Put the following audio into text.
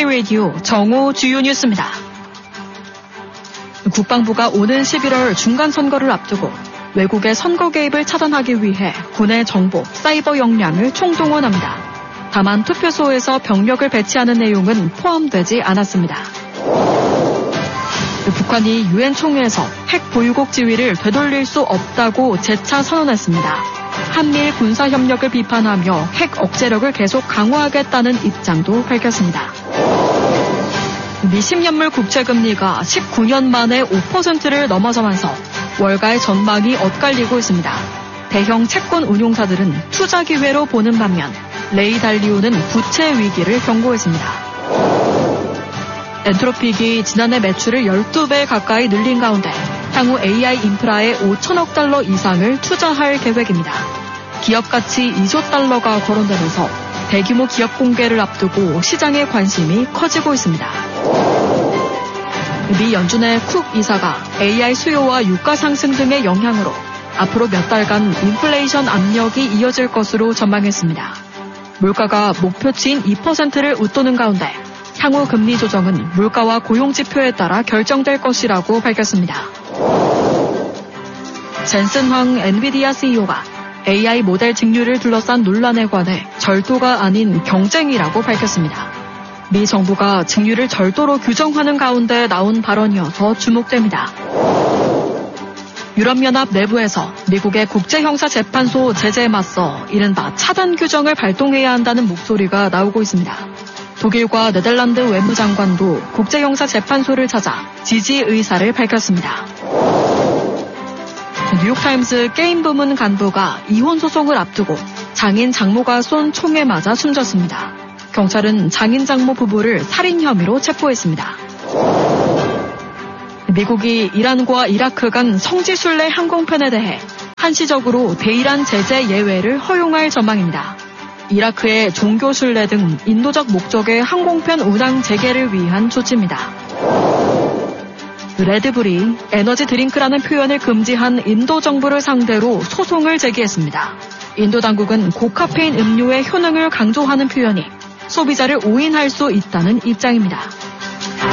K-라디오 정오 주요 뉴스입니다. 국방부가 오는 11월 중간선거를 앞두고 외국의 선거 개입을 차단하기 위해 군의 정보, 사이버 역량을 총동원합니다. 다만 투표소에서 병력을 배치하는 내용은 포함되지 않았습니다. 북한이 유엔 총회에서 핵 보유국 지위를 되돌릴 수 없다고 재차 선언했습니다. 한미일 군사협력을 비판하며 핵 억제력을 계속 강화하겠다는 입장도 밝혔습니다. 미 10년물 국채금리가 19년 만에 5%를 넘어서면서 월가의 전망이 엇갈리고 있습니다. 대형 채권 운용사들은 투자 기회로 보는 반면 레이 달리오는 부채 위기를 경고했습니다. 엔트로픽이 지난해 매출을 12배 가까이 늘린 가운데 향후 AI 인프라에 5천억 달러 이상을 투자할 계획입니다. 기업 가치 2조 달러가 거론되면서 대규모 기업 공개를 앞두고 시장의 관심이 커지고 있습니다. 미 연준의 쿡 이사가 AI 수요와 유가 상승 등의 영향으로 앞으로 몇 달간 인플레이션 압력이 이어질 것으로 전망했습니다. 물가가 목표치인 2%를 웃도는 가운데 향후 금리 조정은 물가와 고용 지표에 따라 결정될 것이라고 밝혔습니다. 젠슨 황 엔비디아 CEO가 AI 모델 직류를 둘러싼 논란에 관해 절도가 아닌 경쟁이라고 밝혔습니다. 미 정부가 직류를 절도로 규정하는 가운데 나온 발언이어서 주목됩니다. 유럽연합 내부에서 미국의 국제형사재판소 제재에 맞서 이른바 차단 규정을 발동해야 한다는 목소리가 나오고 있습니다. 독일과 네덜란드 외무장관도 국제형사재판소를 찾아 지지 의사를 밝혔습니다. 뉴욕타임스 게임 부문 간부가 이혼 소송을 앞두고 장인 장모가 쏜 총에 맞아 숨졌습니다. 경찰은 장인 장모 부부를 살인 혐의로 체포했습니다. 미국이 이란과 이라크 간 성지순례 항공편에 대해 한시적으로 대이란 제재 예외를 허용할 전망입니다. 이라크의 종교순례 등 인도적 목적의 항공편 운항 재개를 위한 조치입니다. 레드불이 에너지 드링크라는 표현을 금지한 인도 정부를 상대로 소송을 제기했습니다. 인도 당국은 고카페인 음료의 효능을 강조하는 표현이 소비자를 오인할 수 있다는 입장입니다.